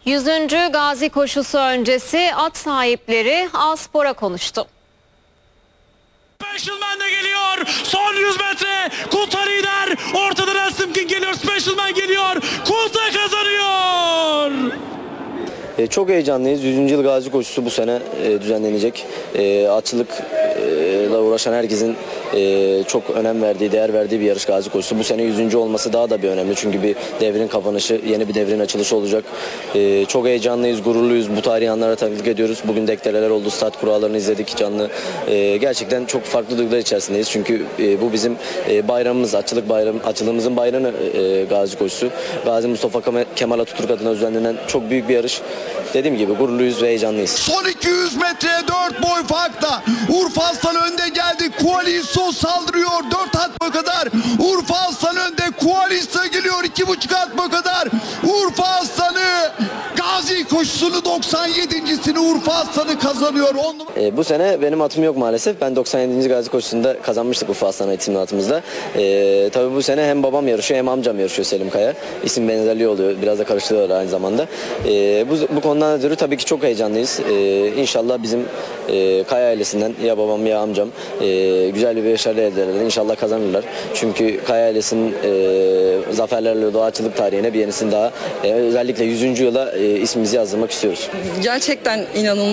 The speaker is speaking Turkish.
100. Gazi koşusu öncesi at sahipleri A-Spor'a konuştu. Specialman de geliyor. Son 100 metre. Kulta lider. Ortadan Rasim King geliyor. Specialman geliyor. Kulta kazanıyor. Çok heyecanlıyız. 100. yıl Gazi koşusu bu sene düzenlenecek. Atçılıkla uğraşan herkesin çok önem verdiği, değer verdiği bir yarış Gazi koşusu. Bu sene 100. olması daha da bir önemli. Çünkü bir devrin kapanışı, yeni bir devrin açılışı olacak. Çok heyecanlıyız, gururluyuz. Bu tarihi anlara tanıklık ediyoruz. Bugün deklereler oldu. Start kurallarını izledik canlı. Gerçekten çok farklı duygular içerisindeyiz. Çünkü bu bizim bayramımız, açılığımızın bayramı Gazi koşusu. Gazi Mustafa Kemal Atatürk adına düzenlenen çok büyük bir yarış. Dediğim gibi gururluyuz ve heyecanlıyız. Son 200 metreye 4 boy farkla Urfa Aslan önde geldi. Koalisyon saldırıyor 4 atma kadar. Urfa Aslan önde. Koalisyon geliyor 2,5 atma kadar. Urfa Aslanı Gazi koşusunu 97.sini Urfa Aslanı kazanıyor. Bu sene benim atım yok maalesef. Ben 97. Gazi koşusunda kazanmıştık Urfa Aslan isimli atımızda. Tabii bu sene hem babam yarışıyor hem amcam yarışıyor, Selim Kaya. İsim benzerliği oluyor. Biraz da karıştırıyorlar aynı zamanda. Bu konudan ötürü tabii ki çok heyecanlıyız. İnşallah bizim Kaya ailesinden ya babam ya amcam güzel bir başarı elde ederler. İnşallah kazanırlar. Çünkü Kaya ailesinin zaferlerle doğaçılık tarihine bir yenisini daha özellikle 100. yıla ismimizi yazdırmak istiyoruz. Gerçekten inanılmaz.